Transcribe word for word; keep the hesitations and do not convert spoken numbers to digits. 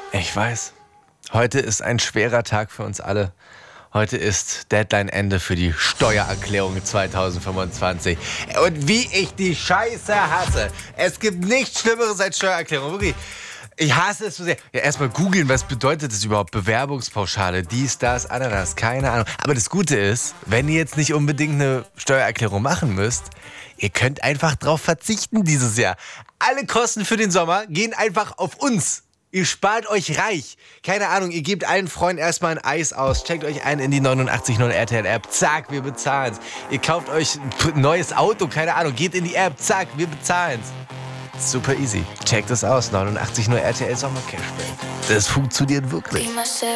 Ich weiß. Heute ist ein schwerer Tag für uns alle. Heute ist Deadline-Ende für die Steuererklärung zwanzig fünfundzwanzig. Und wie ich die Scheiße hasse. Es gibt nichts Schlimmeres als Steuererklärung. Wirklich. Ich hasse es so sehr. Ja, erstmal googeln, was bedeutet das überhaupt? Bewerbungspauschale, dies, das, Ananas, keine Ahnung. Aber das Gute ist, wenn ihr jetzt nicht unbedingt eine Steuererklärung machen müsst, ihr könnt einfach drauf verzichten dieses Jahr. Alle Kosten für den Sommer gehen einfach auf uns. Ihr spart euch reich. Keine Ahnung, ihr gebt allen Freunden erstmal ein Eis aus, checkt euch ein in die neunundachtzig Komma null R T L-App, zack, wir bezahlen's. Ihr kauft euch ein neues Auto, keine Ahnung, geht in die App, zack, wir bezahlen's. Super easy. Checkt es aus, neunundachtzig Komma null R T L Sommer Cashback. Das funktioniert wirklich.